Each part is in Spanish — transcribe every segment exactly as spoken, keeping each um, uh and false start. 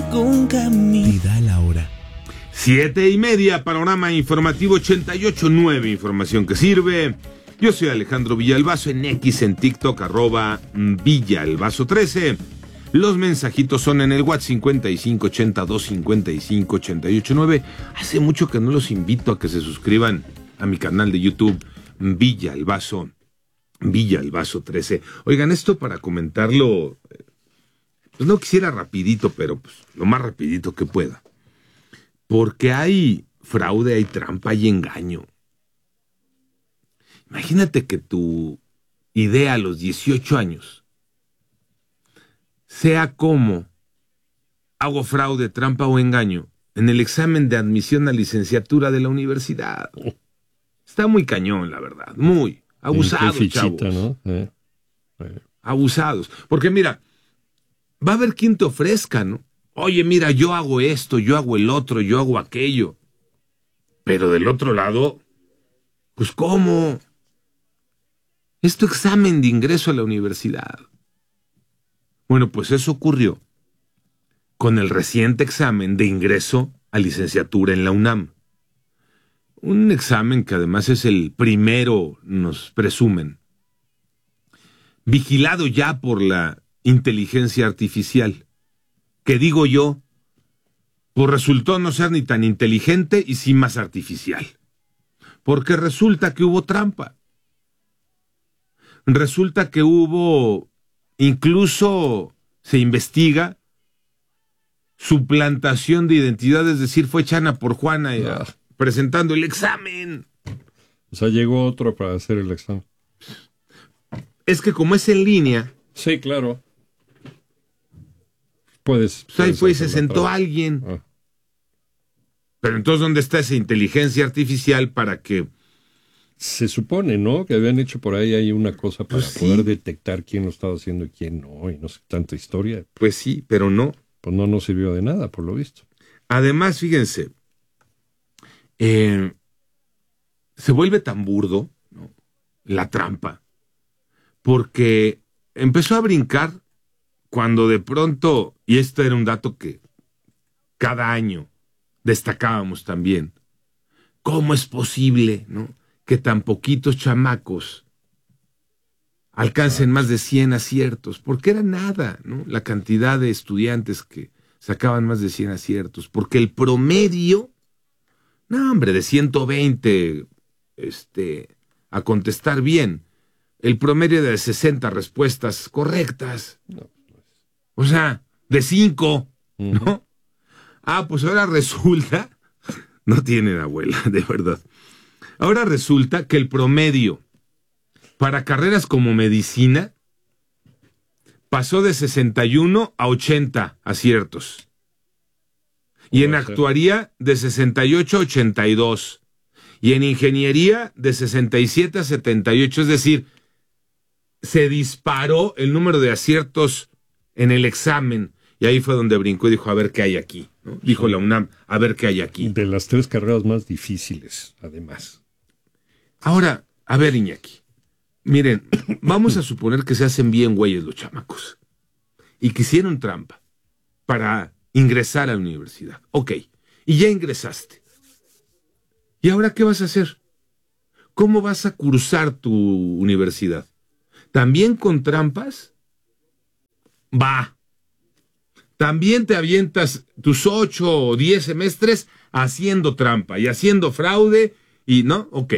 algún camino. Y da la hora. Siete y media, panorama informativo ochenta y ocho punto nueve, información que sirve. Yo soy Alejandro Villalbazo, en X, en TikTok, arroba Villalbazo trece. Los mensajitos son en el WhatsApp cincuenta y cinco ochenta y dos cincuenta y cinco ochenta y ocho nueve. Hace mucho que no los invito a que se suscriban a mi canal de YouTube, Villalbazo, Villalbazo trece. Oigan, esto para comentarlo, pues no quisiera rapidito, pero pues lo más rapidito que pueda. Porque hay fraude, hay trampa, hay engaño. Imagínate que tu idea a los dieciocho años sea como hago fraude, trampa o engaño en el examen de admisión a licenciatura de la universidad. Está muy cañón, la verdad, muy abusados, fichita, chavos. ¿no? Eh, eh. Abusados. Porque mira, va a haber quien te ofrezca, ¿no? Oye, mira, yo hago esto, yo hago el otro, yo hago aquello. Pero del otro lado, pues ¿cómo? Es tu examen de ingreso a la universidad. Bueno, pues eso ocurrió con el reciente examen de ingreso a licenciatura en la UNAM. Un examen que además es el primero, nos presumen, vigilado ya por la inteligencia artificial, que digo yo, pues resultó no ser ni tan inteligente y sí más artificial. Porque resulta que hubo trampa. Resulta que hubo, incluso se investiga, suplantación de identidad, es decir, fue Chana por Juana y, Ah. presentando el examen. O sea, llegó otro para hacer el examen. Es que como es en línea, Sí, claro. Puedes. pues ahí puedes fue y se hacer la sentó trampa. alguien. Ah. Pero entonces, ¿dónde está esa inteligencia artificial para que... Se supone, ¿no? Que habían hecho por ahí hay una cosa para Pues sí. poder detectar quién lo estaba haciendo y quién no, y no sé tanta historia. Pues sí, pero no. Pues no nos sirvió de nada, por lo visto. Además, fíjense, eh, se vuelve tan burdo, ¿no?, la trampa, porque empezó a brincar cuando de pronto, y esto era un dato que cada año destacábamos también, ¿cómo es posible, ¿no?, que tan poquitos chamacos alcancen más de cien aciertos? Porque era nada, ¿no?, la cantidad de estudiantes que sacaban más de cien aciertos, porque el promedio, no hombre, de ciento veinte, este, a contestar bien, el promedio de sesenta respuestas correctas, o sea, de cinco, ¿no? Ujú. Ah, pues ahora resulta, no tienen abuela, de verdad, ahora resulta que el promedio para carreras como medicina pasó de sesenta y uno a ochenta aciertos. Y en Puede ser. actuaría de sesenta y ocho a ochenta y dos. Y en ingeniería de sesenta y siete a setenta y ocho. Es decir, se disparó el número de aciertos en el examen. Y ahí fue donde brincó y dijo, a ver qué hay aquí, ¿no? Dijo la UNAM, a ver qué hay aquí. De las tres carreras más difíciles, además. Ahora, a ver, Iñaki. Miren, vamos a suponer que se hacen bien güeyes los chamacos y que hicieron trampa para ingresar a la universidad. Ok, y ya ingresaste. ¿Y ahora qué vas a hacer? ¿Cómo vas a cursar tu universidad? ¿También con trampas? Va. También te avientas tus ocho o diez semestres haciendo trampa y haciendo fraude y no, ok.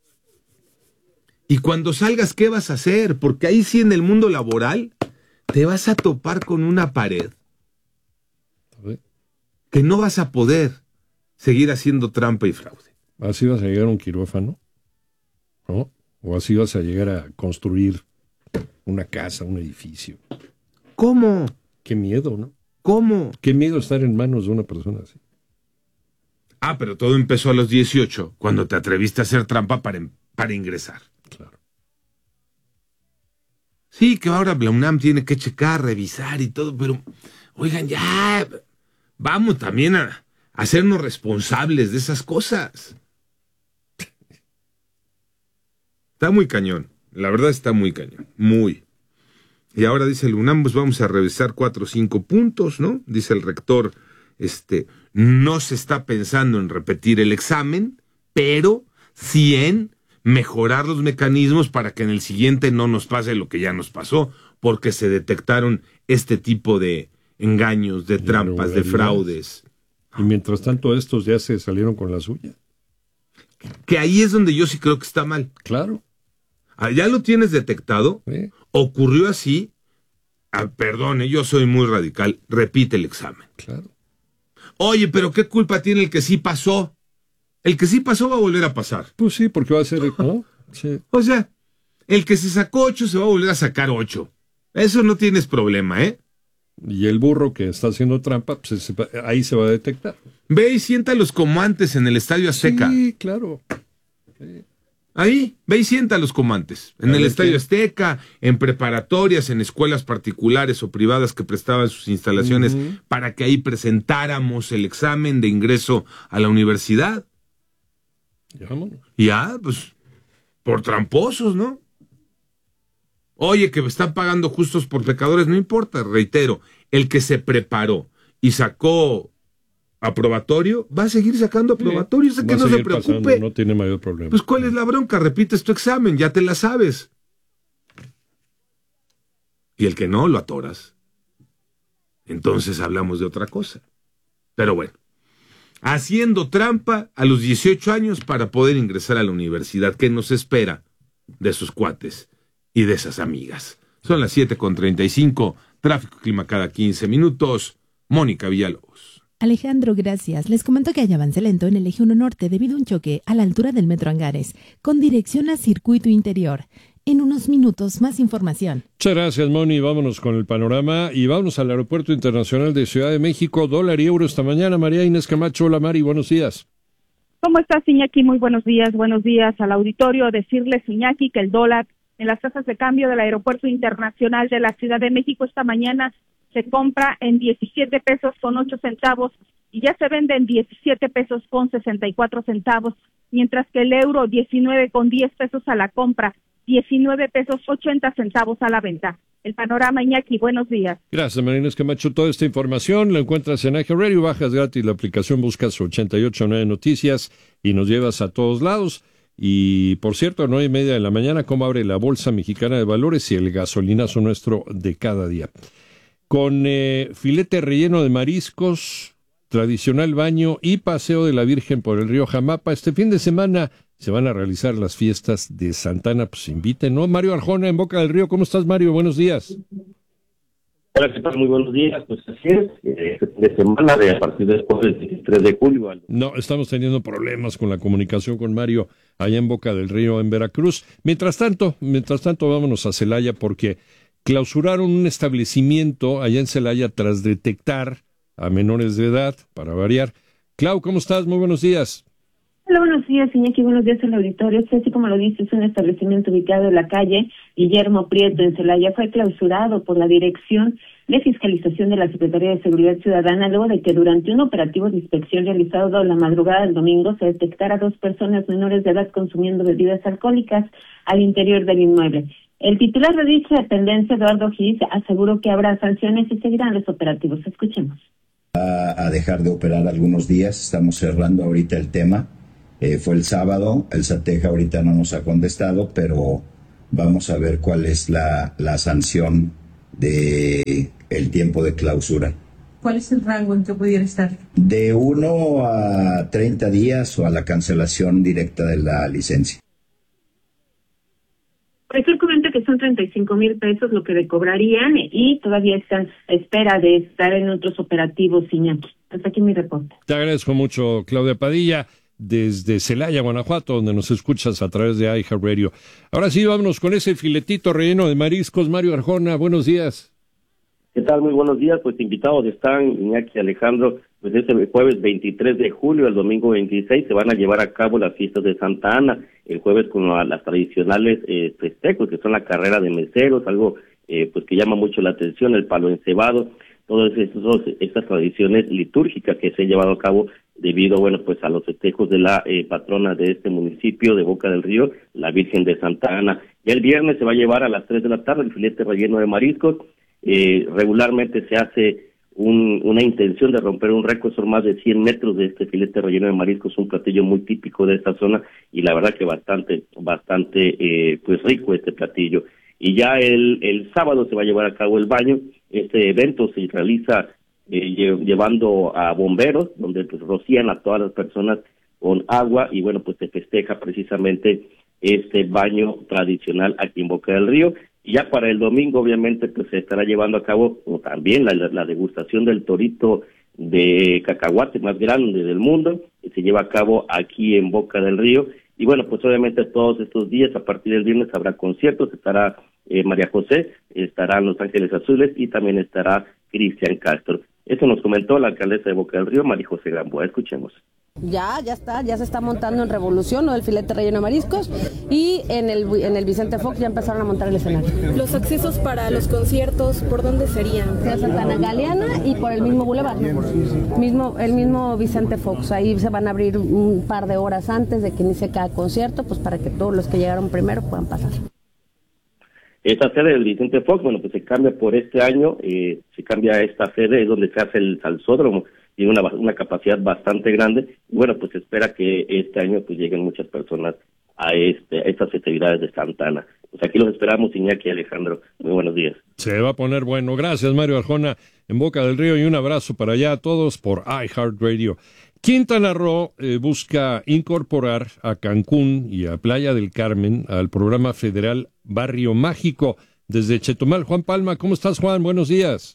Y cuando salgas, ¿qué vas a hacer? Porque ahí sí en el mundo laboral te vas a topar con una pared A ver, que no vas a poder seguir haciendo trampa y fraude. ¿así vas a llegar a un quirófano? ¿No? ¿O así vas a llegar a construir una casa, un edificio? ¿Cómo? Qué miedo, ¿no? ¿Cómo? Qué miedo estar en manos de una persona así. Ah, pero todo empezó a los dieciocho, cuando te atreviste a hacer trampa para, para ingresar. Claro. Sí, que ahora la UNAM tiene que checar, revisar y todo, pero, oigan, ya, vamos también a, a hacernos responsables de esas cosas. Está muy cañón, la verdad está muy cañón, muy. Y ahora dice el UNAM, pues vamos a revisar cuatro o cinco puntos, ¿no? Dice el rector, este, no se está pensando en repetir el examen, pero sí en mejorar los mecanismos para que en el siguiente no nos pase lo que ya nos pasó, porque se detectaron este tipo de engaños, de trampas, de fraudes. Y mientras tanto estos ya se salieron con la suya. Que ahí es donde yo sí creo que está mal. Claro. Ah, ya lo tienes detectado, Sí. Ocurrió así, ah, perdone, yo soy muy radical, repite el examen. Claro. Oye, pero ¿qué culpa tiene el que sí pasó? El que sí pasó va a volver a pasar. Pues sí, porque va a ser, ¿no? Sí. O sea, el que se sacó ocho se va a volver a sacar ocho. Eso no tienes problema, ¿eh? Y el burro que está haciendo trampa, pues se, ahí se va a detectar. Ve y siéntalos como antes en el Estadio Azteca. Sí, claro. Sí. Ahí, ve y siéntalos como antes. En el Estadio Azteca, en preparatorias, en escuelas particulares o privadas que prestaban sus instalaciones uh-huh. para que ahí presentáramos el examen de ingreso a la universidad. Ya, vámonos. Ya, pues, por tramposos, ¿no? Oye, que me están pagando justos por pecadores, no importa, reitero, el que se preparó y sacó aprobatorio, va a seguir sacando aprobatorio, sí, que no se preocupe. Pasando, no tiene mayor problema. Pues, ¿cuál es la bronca? Repites tu examen, ya te la sabes. Y el que no, lo atoras. Entonces hablamos de otra cosa. Pero bueno, haciendo trampa a los dieciocho años para poder ingresar a la universidad. ¿Qué nos espera de sus cuates y de esas amigas? Son las siete con treinta y cinco, tráfico clima cada quince minutos. Mónica Villalobos. Alejandro, gracias. Les comento que hay avance lento en el eje uno Norte debido a un choque a la altura del Metro Angares, con dirección a circuito interior. En unos minutos, más información. Muchas gracias, Moni. Vámonos con el panorama y vámonos al Aeropuerto Internacional de Ciudad de México. Dólar y euro esta mañana. María Inés Camacho. Hola, Mari. Buenos días. ¿Cómo estás, Iñaki? Muy buenos días. Buenos días al auditorio. Decirles, Iñaki, que el dólar en las tasas de cambio del Aeropuerto Internacional de la Ciudad de México esta mañana se compra en diecisiete pesos con ocho centavos y ya se vende en diecisiete pesos con sesenta y cuatro centavos, mientras que el euro diecinueve con diez pesos a la compra, diecinueve pesos ochenta centavos a la venta. El panorama, Iñaki, buenos días. Gracias, Marines Camacho. Toda esta información la encuentras en iHeart Radio, bajas gratis la aplicación, buscas ochenta y ocho punto nueve Noticias y nos llevas a todos lados. Y, por cierto, a nueve y media de la mañana, cómo abre la Bolsa Mexicana de Valores y el gasolinazo nuestro de cada día. Con eh, filete relleno de mariscos, tradicional baño y paseo de la Virgen por el río Jamapa. Este fin de semana se van a realizar las fiestas de Santa Ana, pues inviten, ¿no? Mario Arjona en Boca del Río. ¿Cómo estás, Mario? Buenos días. Hola, ¿qué tal? Muy buenos días. Pues así es, este fin de semana de a partir del veintitrés de julio. No, estamos teniendo problemas con la comunicación con Mario allá en Boca del Río, en Veracruz. Mientras tanto, mientras tanto, vámonos a Celaya porque clausuraron un establecimiento allá en Celaya tras detectar a menores de edad, para variar. Clau, ¿cómo estás? Muy buenos días. Hola, buenos días, Iñaki. Buenos días al auditorio. Sí, así como lo dices, es un establecimiento ubicado en la calle Guillermo Prieto, en Celaya. Fue clausurado por la Dirección de Fiscalización de la Secretaría de Seguridad Ciudadana, luego de que durante un operativo de inspección realizado la madrugada del domingo se detectara a dos personas menores de edad consumiendo bebidas alcohólicas al interior del inmueble. El titular de dicha dependencia, Eduardo Gis, aseguró que habrá sanciones y seguirán los operativos. Escuchemos. A, a dejar de operar algunos días, estamos cerrando ahorita el tema. Eh, fue el sábado, el SATEJA ahorita no nos ha contestado, pero vamos a ver cuál es la, la sanción de el tiempo de clausura. ¿Cuál es el rango en que pudiera estar? De uno a treinta días o a la cancelación directa de la licencia. Pues él comenta que son treinta y cinco mil pesos lo que le cobrarían y todavía están a espera de estar en otros operativos, Iñaki. Hasta aquí mi reporte. Te agradezco mucho, Claudia Padilla, desde Celaya, Guanajuato, donde nos escuchas a través de iHeart Radio. Ahora sí, vámonos con ese filetito relleno de mariscos. Mario Arjona, buenos días. ¿Qué tal? Muy buenos días. Pues invitados están Iñaki, Alejandro. Pues este jueves veintitrés de julio, el domingo veintiséis, se van a llevar a cabo las fiestas de Santa Ana. El jueves con las tradicionales eh, festejos, que son la carrera de meseros, algo eh, pues que llama mucho la atención, el palo encebado, todas estas tradiciones litúrgicas que se han llevado a cabo debido, bueno, pues a los festejos de la eh, patrona de este municipio de Boca del Río, la Virgen de Santa Ana. Ya el viernes se va a llevar a las tres de la tarde el filete relleno de mariscos. Eh, regularmente se hace un, una intención de romper un récord, son más de cien metros de este filete relleno de mariscos, un platillo muy típico de esta zona y la verdad que bastante, bastante eh, pues rico este platillo. Y ya el, el sábado se va a llevar a cabo el baño. Este evento se realiza eh, lle- llevando a bomberos, donde pues rocían a todas las personas con agua y bueno, pues se festeja precisamente este baño tradicional aquí en Boca del Río. Y ya para el domingo, obviamente, pues se estará llevando a cabo o también la, la, la degustación del torito de cacahuate más grande del mundo, que se lleva a cabo aquí en Boca del Río. Y bueno, pues obviamente todos estos días, a partir del viernes, habrá conciertos, estará eh, María José, estarán Los Ángeles Azules y también estará Cristian Castro. Eso nos comentó la alcaldesa de Boca del Río, María José Gamboa. Escuchemos. Ya, ya está, ya se está montando en Revolución, ¿no? El filete relleno de mariscos, y en el en el Vicente Fox ya empezaron a montar el escenario. Los accesos para los conciertos, ¿por dónde serían? De Santana Galeana y por el mismo Boulevard, mismo el mismo Vicente Fox. Ahí se van a abrir un par de horas antes de que inicie cada concierto, pues para que todos los que llegaron primero puedan pasar. Esta sede del Vicente Fox, bueno, pues se cambia por este año, eh, se cambia a esta sede, es donde se hace el salsódromo, tiene una, una capacidad bastante grande, y bueno, pues se espera que este año pues lleguen muchas personas a, este, a estas festividades de Santa Ana. Pues aquí los esperamos, Iñaki y Alejandro. Muy buenos días. Se va a poner bueno. Gracias, Mario Arjona, en Boca del Río, y un abrazo para allá a todos por iHeartRadio. Quintana Roo eh, busca incorporar a Cancún y a Playa del Carmen al programa federal Barrio Mágico. Desde Chetumal, Juan Palma. ¿Cómo estás, Juan? Buenos días.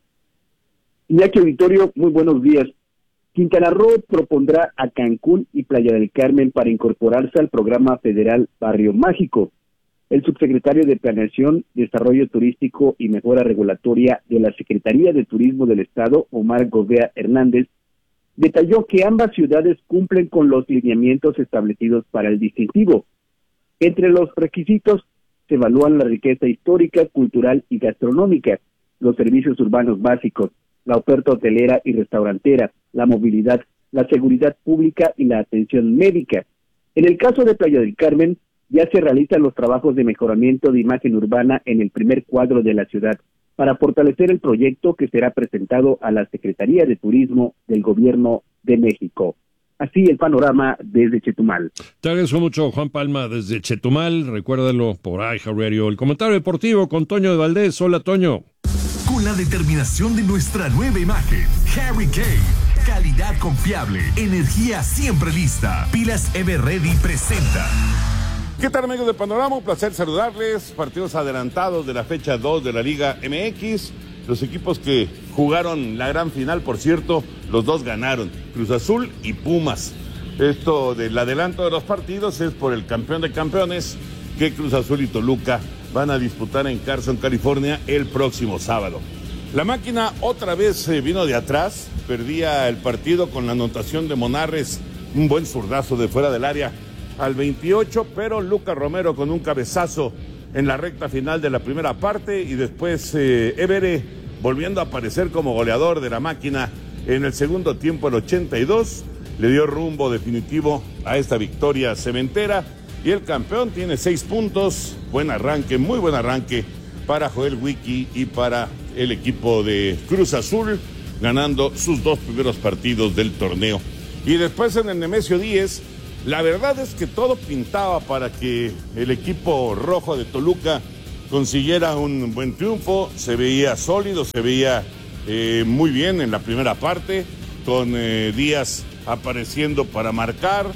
Iñaki Auditorio, muy buenos días. Quintana Roo propondrá a Cancún y Playa del Carmen para incorporarse al programa federal Barrio Mágico. El subsecretario de Planeación, Desarrollo Turístico y Mejora Regulatoria de la Secretaría de Turismo del Estado, Omar Gobea Hernández, detalló que ambas ciudades cumplen con los lineamientos establecidos para el distintivo. Entre los requisitos se evalúan la riqueza histórica, cultural y gastronómica, los servicios urbanos básicos, la oferta hotelera y restaurantera, la movilidad, la seguridad pública y la atención médica. En el caso de Playa del Carmen, ya se realizan los trabajos de mejoramiento de imagen urbana en el primer cuadro de la ciudad, para fortalecer el proyecto que será presentado a la Secretaría de Turismo del Gobierno de México. Así el panorama desde Chetumal. Te agradezco mucho, Juan Palma, desde Chetumal. Recuérdalo por iHeartRadio. El comentario deportivo con Toño de Valdés. Hola, Toño. Con la determinación de nuestra nueva imagen, Harry Kane. Calidad confiable, energía siempre lista. Pilas Everready presenta. ¿Qué tal, amigos de Panorama? Un placer saludarles. Partidos adelantados de la fecha dos de la Liga M X. Los equipos que jugaron la gran final, por cierto, los dos ganaron, Cruz Azul y Pumas. Esto del adelanto de los partidos es por el campeón de campeones, que Cruz Azul y Toluca van a disputar en Carson, California, el próximo sábado. La máquina otra vez eh, vino de atrás, perdía el partido con la anotación de Monarres, un buen zurdazo de fuera del área al veintiocho, pero Lucas Romero con un cabezazo en la recta final de la primera parte, y después eh, Évere volviendo a aparecer como goleador de la máquina en el segundo tiempo, el ochenta y dos, le dio rumbo definitivo a esta victoria cementera, y el campeón tiene seis puntos. Buen arranque, muy buen arranque para Joel Wiki y para el equipo de Cruz Azul, ganando sus dos primeros partidos del torneo. Y después en el Nemesio diez, la verdad es que todo pintaba para que el equipo rojo de Toluca consiguiera un buen triunfo. Se veía sólido, se veía eh, muy bien en la primera parte, con eh, Díaz apareciendo para marcar,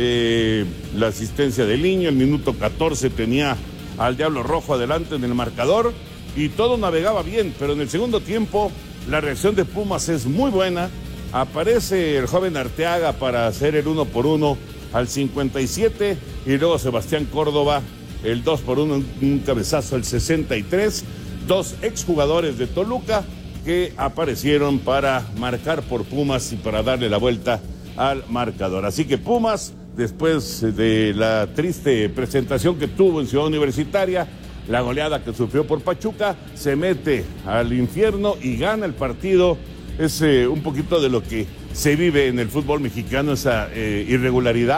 eh, la asistencia de Liño, el minuto catorce tenía al Diablo Rojo adelante en el marcador, y todo navegaba bien, pero en el segundo tiempo la reacción de Pumas es muy buena. Aparece el joven Arteaga para hacer el uno por uno al cincuenta y siete, y luego Sebastián Córdoba el dos por uno, un cabezazo al sesenta y tres, dos exjugadores de Toluca que aparecieron para marcar por Pumas y para darle la vuelta al marcador. Así que Pumas, después de la triste presentación que tuvo en Ciudad Universitaria, la goleada que sufrió por Pachuca, se mete al infierno y gana el partido. Es eh, un poquito de lo que se vive en el fútbol mexicano, esa eh, irregularidad,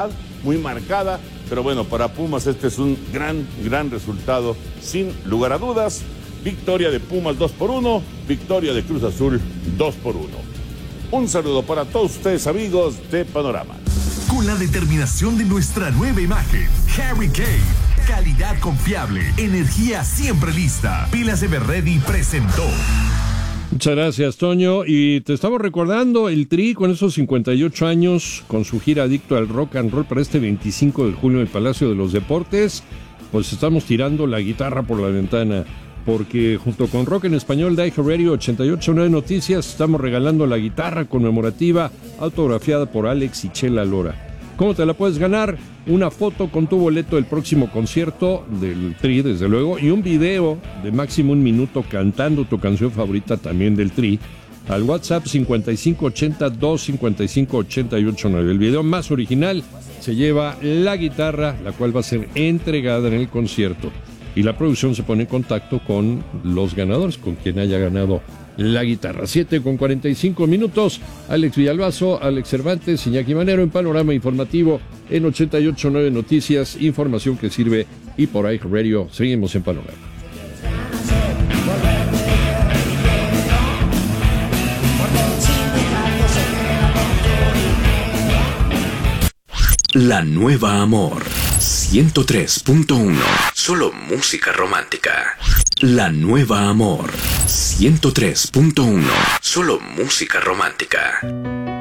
muy marcada, pero bueno, para Pumas este es un gran, gran resultado, sin lugar a dudas. Victoria de Pumas dos por uno, victoria de Cruz Azul dos por uno. Un saludo para todos ustedes, amigos de Panorama. Con la determinación de nuestra nueva imagen, Harry Kane, calidad confiable, energía siempre lista. Pilas Everready presentó. Muchas gracias, Toño. Y te estamos recordando el Tri con esos cincuenta y ocho años, con su gira Adicto al Rock and Roll para este veinticinco de julio en el Palacio de los Deportes. Pues estamos tirando la guitarra por la ventana, porque junto con Rock en Español de iHeartRadio ochenta y ocho punto nueve Noticias estamos regalando la guitarra conmemorativa autografiada por Alex y Chela Lora. ¿Cómo te la puedes ganar? Una foto con tu boleto del próximo concierto del Tri, desde luego, y un video de máximo un minuto cantando tu canción favorita también del Tri al WhatsApp cincuenta y cinco ochenta, dos cincuenta y cinco ochenta y ocho nueve. El video más original se lleva la guitarra, la cual va a ser entregada en el concierto. Y la producción se pone en contacto con los ganadores, con quien haya ganado la guitarra. siete con cuarenta y cinco minutos. Alex Villalbazo, Alex Cervantes, Iñaki Manero en Panorama Informativo en ochenta y ocho punto nueve Noticias. Información que sirve y por ahí Radio. Seguimos en Panorama. La Nueva Amor ciento tres punto uno. Solo música romántica. La Nueva Amor ciento tres punto uno. Solo música romántica.